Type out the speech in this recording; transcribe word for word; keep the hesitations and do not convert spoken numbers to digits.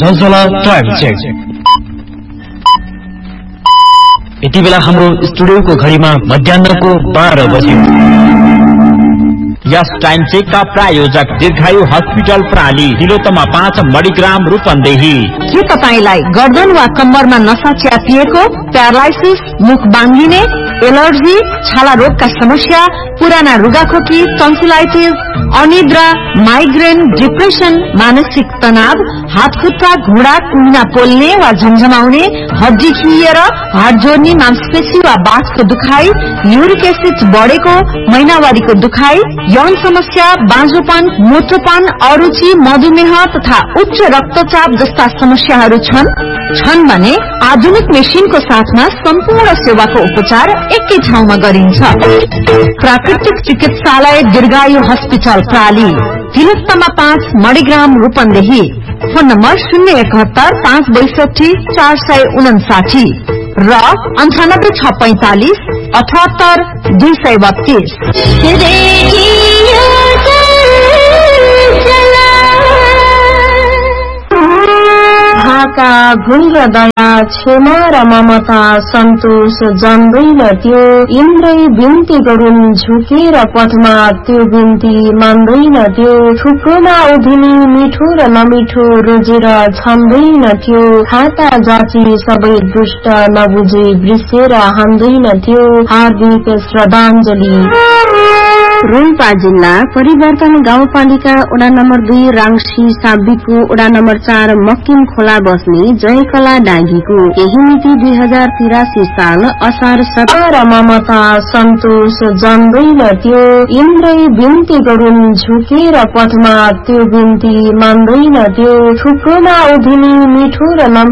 झलझल time check. यति बेला हाम्रो स्टुडियोको घडीमा मध्याह्नको बाह्र बज्यो। यस टाइम चेक का प्रायोजक दीर्घायु हस्पिटल प्राली तिलोत्तमा पाँच मणिग्राम रूपन्देही। के तपाईलाई गर्दन वा कम्मरमा नसा च्यापिएको, प्यारालाइसिस, मुख बाङ्गिने, एलर्जी, छाला रोगका समस्या, पुराना रुगाखोकी, टन्सिलाइटिस, अनिद्रा, माइग्रेन, डिप्रेसन, मानसिक तनाव, हात खुट्टा घुँडा कुहिना पोल्ने वा झमझमाउने, हड्डी खिएर हात जोड्ने, मांसपेशी वा बाँसको दुखाइ, युरिक एसिड बढेको, महिनावारीको दुखाइ, यौन समस्या, बाँझोपन, मोटोपन, अरुचि, मधुमेह तथा उच्च रक्तचाप जस्ता समस्याहरू छन् छन् भने आधुनिक मेसिनको साथमा सम्पूर्ण सेवाको उपचार एकै ठाउँमा गरिन्छ। प्राकृतिक चिकित्सालय दीर्घायु हस्पिटल प्राली तिलोत्तमा पाँच मणिग्राम रूपन्देही। फोन नम्बर शून्य एकहत्तर पाँच बैसठी चार सय उनासाठी र अन्ठानब्बे छ पैंतालिस अठहत्तर दुई सय बत्तीस। भाका भुल र दया, क्षमा र ममता, सन्तोष जान्दैन त्यो, इन्द्रै बिन्ती गरून् झुकेर पथमा, त्यो बिन्ती मान्दैन त्यो, थुप्रोमा उभिनी मिठो र नमिठो, रोजेर छाम्दैन त्यो, खाता जाति सबै दुष्ट नबुझे बिर्सेर हान्दैन त्यो। हार्दिक श्रद्धाञ्जली। रोल्पा जिल्ला परिवर्तन गाउँपालिका वडा नम्बर दुई राङ्सी साब्बीको वडा नम्बर चार मक्किम खोला बस्ने जयकला डाँगीको यही मिति दुई हजार तिरासी साल असार सत्र। ममता सन्तोष जान्दैन त्यो, इन्द्रै बिन्ती गरून् झुकेर पथमा, त्यो बिन्ती मान्दैन त्यो, थुप्रोमा उभिनी मिठो र